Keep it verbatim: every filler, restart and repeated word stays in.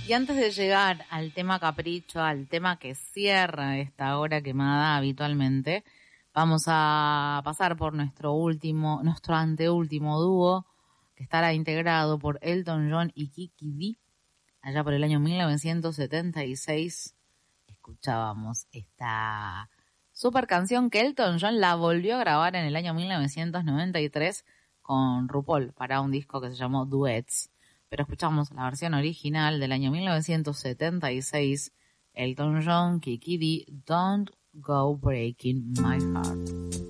Y antes de llegar al tema capricho, al tema que cierra esta hora quemada habitualmente, vamos a pasar por nuestro último, nuestro anteúltimo dúo, que estará integrado por Elton John y Kiki Dee. Allá por el año mil novecientos setenta y seis escuchábamos esta super canción que Elton John la volvió a grabar en el año mil novecientos noventa y tres con RuPaul para un disco que se llamó Duets. Pero escuchamos la versión original del año mil novecientos setenta y seis, Elton John, Kiki Dee, Don't Go Breaking My Heart.